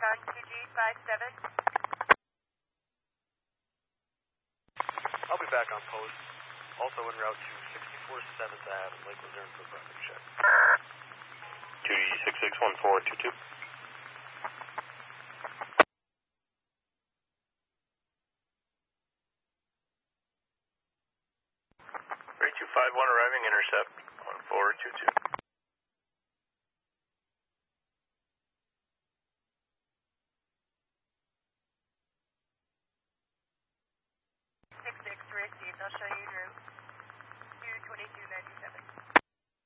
on QG57. I'll be back on post. Also en route to 64 7th Ave in Lake Luzerne for traffic check. QG661422. 3251 arriving, intercept 1422.